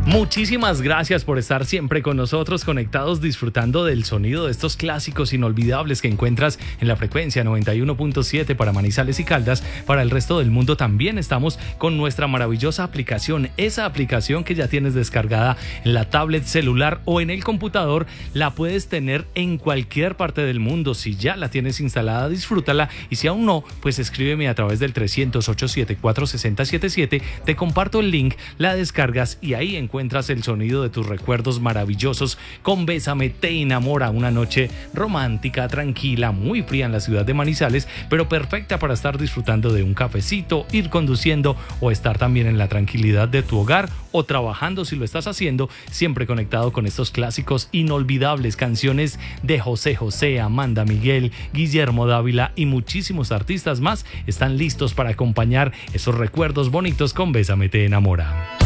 Muchísimas gracias por estar siempre con nosotros, conectados, disfrutando del sonido de estos clásicos inolvidables que encuentras en la frecuencia 91.7 para Manizales y Caldas. Para el resto del mundo también estamos con nuestra maravillosa aplicación, esa aplicación que ya tienes descargada en la tablet, celular o en el computador. La puedes tener en cualquier parte del mundo. Si ya la tienes instalada, disfrútala, y si aún no, pues escríbeme a través del 300-874-6077, te comparto el link, la descargas y ahí encuentras el sonido de tus recuerdos maravillosos con Bésame te enamora, una noche romántica, tranquila, muy fría en la ciudad de Manizales, pero perfecta para estar disfrutando de un cafecito, ir conduciendo o estar también en la tranquilidad de tu hogar o trabajando si lo estás haciendo, siempre conectado con estos clásicos inolvidables, canciones de José José, Amanda Miguel, Guillermo Dávila y muchísimos artistas más están listos para acompañar esos recuerdos bonitos con Bésame te enamora.